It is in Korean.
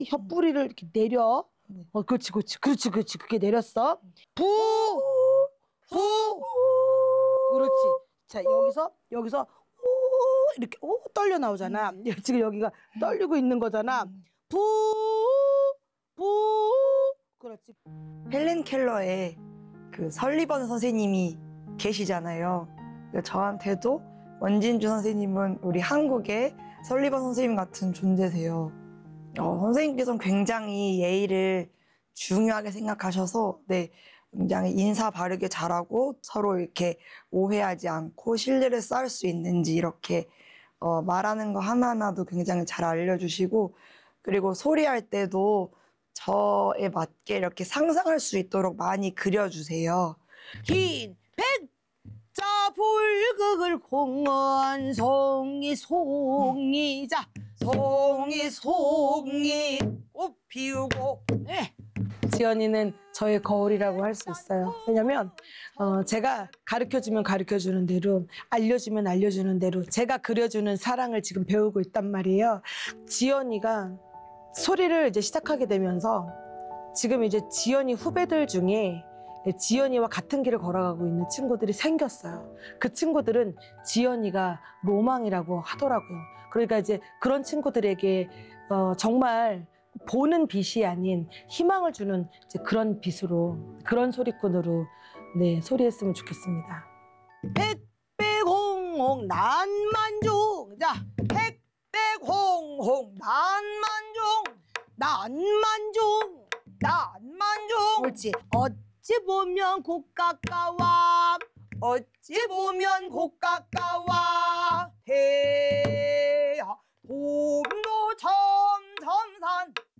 혀뿌리를 이렇게 내려. 그렇지. 그렇게 내렸어. 부. 그렇지. 자, 여기서 이렇게 떨려 나오잖아. 지금 여기가 떨리고 있는 거잖아. 부. 그렇지. 헬렌 켈러의 그 설리번 선생님이 계시잖아요. 저한테도 원진주 선생님은 우리 한국의 설리번 선생님 같은 존재세요. 선생님께서는 굉장히 예의를 중요하게 생각하셔서 굉장히 인사 바르게 잘하고 서로 이렇게 오해하지 않고 신뢰를 쌓을 수 있는지 이렇게 말하는 거 하나하나도 굉장히 잘 알려주시고, 그리고 소리할 때도 저에 맞게 이렇게 상상할 수 있도록 많이 그려주세요. 흰 백자 불극을 공원 송이자 송이 꽃 피우고. 네. 지연이는 저의 거울이라고 할 수 있어요. 왜냐면 제가 가르쳐주면 가르쳐주는 대로, 알려주면 알려주는 대로 제가 그려주는 사랑을 지금 배우고 있단 말이에요. 지연이가 소리를 이제 시작하게 되면서 지금 이제 지연이 후배들 중에 지연이와 같은 길을 걸어가고 있는 친구들이 생겼어요. 그 친구들은 지연이가 로망이라고 하더라고요. 그러니까 이제 그런 친구들에게 정말 보는 빛이 아닌 희망을 주는 이제 그런 빛으로, 그런 소리꾼으로 소리했으면 좋겠습니다. 백배홍홍 난만종. 자, 백배홍홍 난만종. 옳지. 어찌 보면 곡가까와 대야 돔도 점산